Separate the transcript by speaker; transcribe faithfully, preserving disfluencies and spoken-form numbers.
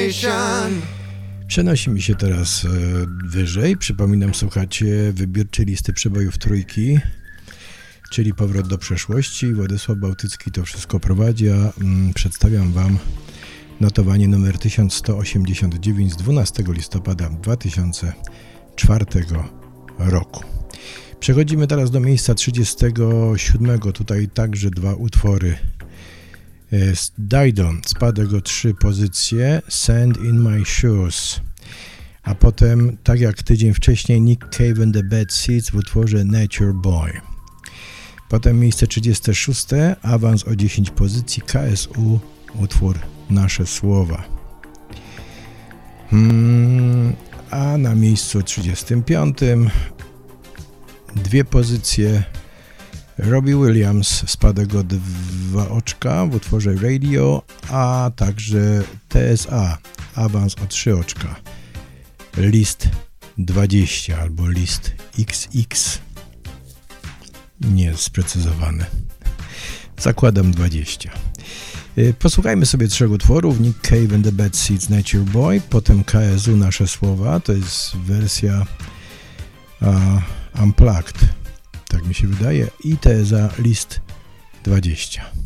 Speaker 1: nation.
Speaker 2: Przenosimy się teraz e, wyżej. Przypominam, słuchacie wybiórczej listy przebojów trójki, czyli Powrót do przeszłości. Władysław Bałtycki to wszystko prowadzi, a mm, przedstawiam wam notowanie numer tysiąc sto osiemdziesiąt dziewięć z dwunastego listopada dwa tysiące czwartego roku. Przechodzimy teraz do miejsca trzydziestego siódmego. Tutaj także dwa utwory. Dido spadł o trzy pozycje, Sand in My Shoes, a potem, tak jak tydzień wcześniej, Nick Cave and the Bad Seeds w utworze Nature Boy. Potem miejsce trzydzieste szóste, awans o dziesięć pozycji, K S U, utwór Nasze Słowa. Hmm, a na miejscu trzydziestym piątym dwie pozycje, Robbie Williams spadł o dwa oczka w utworze Radio, a także T S A awans o trzy oczka, List dwadzieścia albo List X X, nie sprecyzowane, zakładam dwadzieścia. Posłuchajmy sobie trzech utworów: Nick Cave and the Bad Seeds, Nature Boy, potem K S U, Nasze Słowa, to jest wersja uh, Unplugged, tak mi się wydaje, i T S A List dwadzieścia.